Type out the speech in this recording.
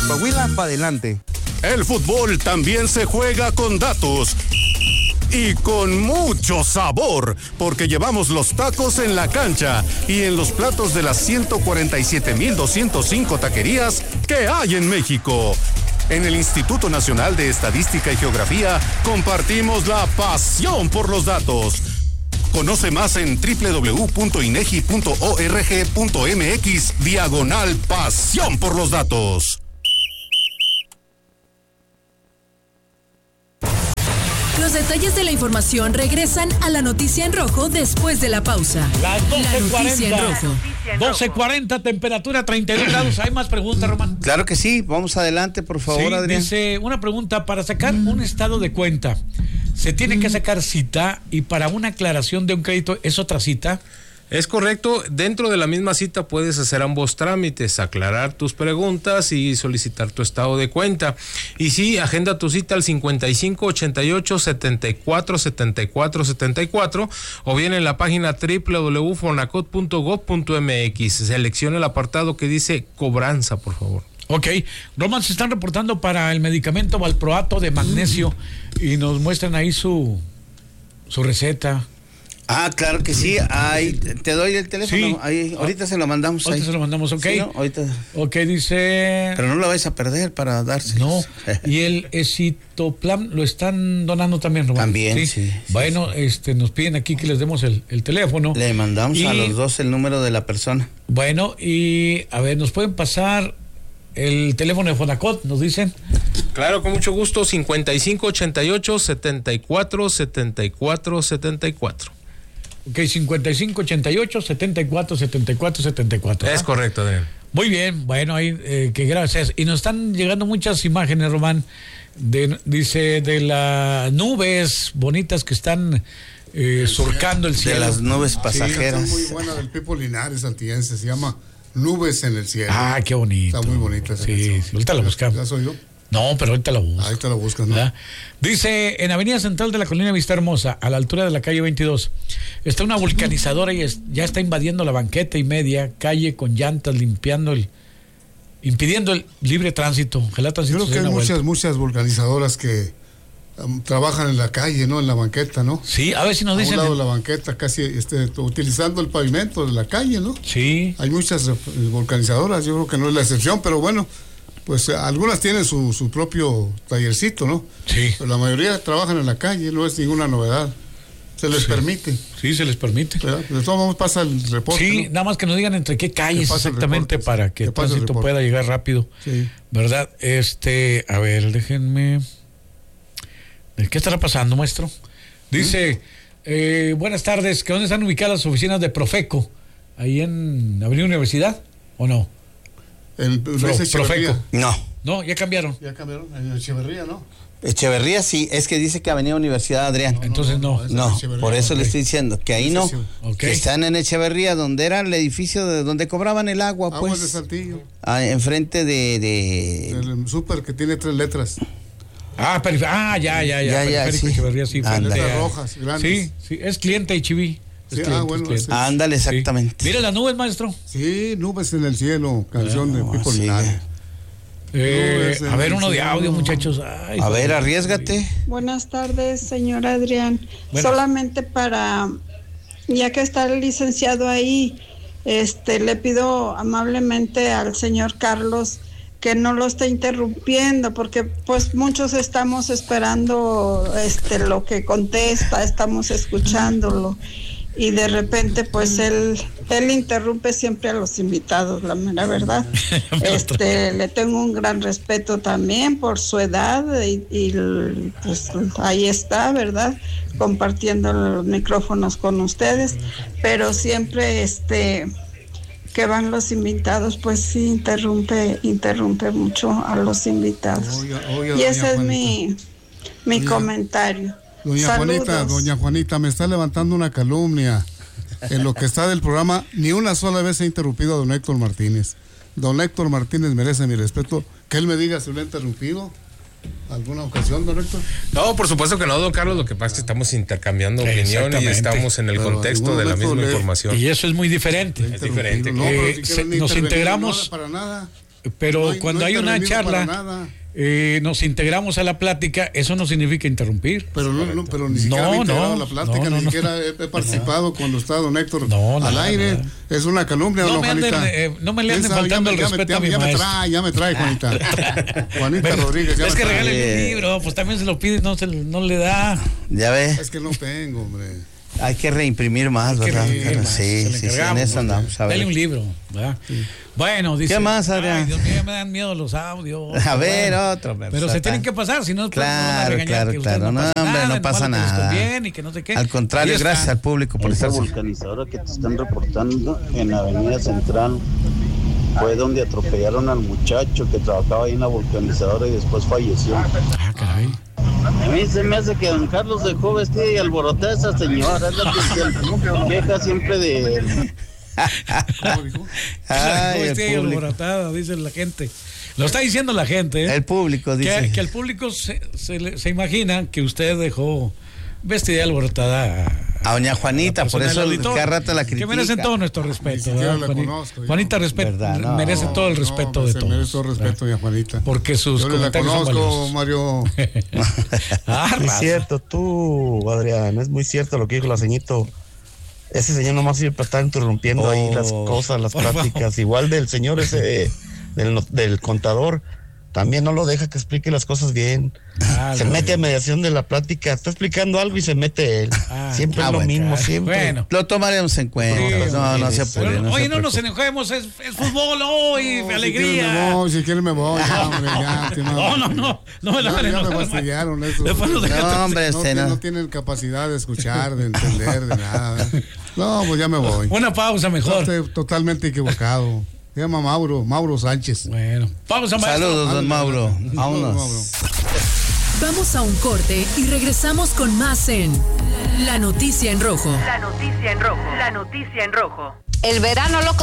Coahuila, para adelante. El fútbol también se juega con datos y con mucho sabor, porque llevamos los tacos en la cancha y en los platos de las 147,205 taquerías que hay en México. En el Instituto Nacional de Estadística y Geografía compartimos la pasión por los datos. Conoce más en www.inegi.org.mx/pasión por los datos. Los detalles de la información regresan a la noticia en rojo después de la pausa. Las 12:40. 12:40, temperatura 32 grados. ¿Hay más preguntas, Román? Claro que sí, vamos adelante, por favor, Sí, Adrián. dice una pregunta: para sacar un estado de cuenta, ¿se tiene que sacar cita? Y para una aclaración de un crédito, ¿es otra cita? Es correcto, dentro de la misma cita puedes hacer ambos trámites, aclarar tus preguntas y solicitar tu estado de cuenta. Y sí, agenda tu cita al 55 88 74 74 74 o bien en la página www.fonacot.gov.mx. Selecciona el apartado que dice cobranza, por favor. Ok, Román, se están reportando para el medicamento valproato de magnesio y nos muestran ahí su receta. Ah, claro que sí. Ahí te doy el teléfono. Sí. Ahí, ahorita se lo mandamos. Ahorita ahí. se lo mandamos, ok. Sí, ¿no? Ahorita. Ok, dice... Pero no lo vais a perder para dárselo. No, y el Esitoplam lo están donando también, Román. También, sí. Bueno, nos piden aquí que les demos el teléfono. Le mandamos a los dos el número de la persona. Bueno, y a ver, ¿nos pueden pasar el teléfono de Fonacot? Nos dicen. Claro, con mucho gusto, 55 88 74 74 74. Ok, 55 88 74 74 74. Es correcto, Adrián. Muy bien, bueno, ahí, que gracias. Y nos están llegando muchas imágenes, Román, dice, de las nubes bonitas que están surcando el cielo. De las nubes pasajeras. Sí, está muy buena, del Pipo Linares Altiense, se llama Nubes en el Cielo. Ah, qué bonito. Está muy bonita esa canción. Sí, ahorita la buscamos. ¿Ya soy yo? No, pero ahorita la busco. Ahorita la buscas, ¿no? ¿Verdad? Dice, en Avenida Central de la Colina Vista Hermosa, a la altura de la calle 22, está una vulcanizadora y ya está invadiendo la banqueta y media calle con llantas, impidiendo el libre tránsito. Ojalá tránsito. Yo creo que hay muchas vulcanizadoras que trabajan en la calle, ¿no? En la banqueta, ¿no? Sí, a ver si nos dicen. A un lado de la banqueta, casi utilizando el pavimento de la calle, ¿no? Sí. Hay muchas vulcanizadoras, yo creo que no es la excepción, pero bueno, pues algunas tienen su propio tallercito, ¿no? Sí. Pero la mayoría trabajan en la calle, no es ninguna novedad. Se les permite. Sí, se les permite. ¿Verdad? De todos modos pasa el reporte. Sí, ¿no? nada más que nos digan entre qué calles exactamente reporte, para que el tránsito pueda llegar rápido. Sí. ¿Verdad? A ver, déjenme. ¿Qué estará pasando, maestro? Dice, buenas tardes, ¿que dónde están ubicadas las oficinas de Profeco? ¿Ahí en Avenida Universidad o no? Profeco. No, ya cambiaron. Ya cambiaron, en Echeverría, ¿no? Echeverría sí, es que dice que Avenida Universidad, Adrián. Entonces no. No, por eso le estoy diciendo que ahí no. Okay. Que están en Echeverría, donde era el edificio de donde cobraban el agua, pues. Aguas de Saltillo. Enfrente de... El súper que tiene 3 letras. Ya. Periférico Sí. Echeverría, sí. Letras rojas, grandes. Sí, es cliente HB. Sí, bueno. Ándale, exactamente. Sí. Mira las nubes, maestro. Sí, Nubes en el Cielo, canción de Pipo Linares. A ver, uno de audio, muchachos. Ay, a ver, arriésgate. Buenas tardes, señor Adrián. Buenas. Solamente ya que está el licenciado ahí, le pido amablemente al señor Carlos que no lo esté interrumpiendo, porque pues muchos estamos esperando lo que contesta, estamos escuchándolo. Y de repente pues él interrumpe siempre a los invitados, la mera verdad. Le tengo un gran respeto también por su edad y pues ahí está, ¿verdad? Compartiendo los micrófonos con ustedes, pero siempre que van los invitados, pues sí interrumpe mucho a los invitados. Oiga, y ese es Juanita. mi comentario. Doña Juanita, me está levantando una calumnia. En lo que está del programa, ni una sola vez he interrumpido a don Héctor Martínez. Don Héctor Martínez merece mi respeto. Que él me diga si lo he interrumpido. ¿Alguna ocasión, don Héctor? No, por supuesto que no, don Carlos. Lo que pasa es que estamos intercambiando opinión y estamos en el contexto de la misma información. Y eso es muy diferente. Es diferente. No, pero si quieren nos intervenir, integramos. no, para nada. pero cuando hay una charla, nos integramos a la plática, eso no significa interrumpir. Pero ni siquiera me he integrado a la plática, ni siquiera he participado cuando está don Héctor al aire. Es una calumnia, don Juanita. No me le anden faltando el respeto a mi maestro. Ya me trae, Juanita. Juanita Rodríguez, es que regalen un libro, pues también se lo pide, no le da. Ya ves. Es que no tengo, hombre. Hay que reimprimir más, ¿verdad? Sí, en eso andamos. Dale un libro, ¿verdad? Sí. Bueno, dice. ¿Qué más, Adrián? Ay, Dios mío, me dan miedo los audios. A ver, otro. Pero se tienen que pasar, si no, claro, claro. No, hombre, no pasa nada. Y que no sé qué. Al contrario, gracias al público por estar. Esa vulcanizadora que te están reportando en la Avenida Central fue donde atropellaron al muchacho que trabajaba ahí en la vulcanizadora y después falleció. Ah, caray. A mí se me hace que don Carlos dejó vestida y alborotada a esa señora. Es la que se queja siempre de él. ¿Cómo dijo? Vestida y alborotada, dice la gente. Lo está diciendo la gente. El público dice. Que el público se imagina que usted dejó vestida y alborotada a doña Juanita, por eso cada rato la critica. Que merecen todo nuestro respeto. Juanita merece todo el respeto de todos. Merece todo el respeto, doña Juanita. Porque sus comentarios son valiosos. Mario. Es cierto, tú, Adrián, es muy cierto lo que dijo la señito. Ese señor nomás sirve para estar interrumpiendo ahí las cosas, las pláticas. Igual del señor ese, del contador. También no lo deja que explique las cosas bien. Se mete a mediación de la plática. Está explicando algo y se mete él. Siempre es lo mismo, siempre. Bueno, lo tomaremos en cuenta. No se apure. Oye, no nos enojemos. Es fútbol hoy, alegría. Si quieren me voy. No me la ya me fastidiaron eso. No, hombre, no tienen capacidad de escuchar, de entender, de nada. No, pues ya me voy. Una pausa mejor. Estoy totalmente equivocado. Se llama Mauro Sánchez. Bueno, pausa, maestro. Saludos, don Mauro. Vámonos. Vamos a un corte y regresamos con más en La Noticia en Rojo. La Noticia en Rojo. La Noticia en Rojo. El verano loco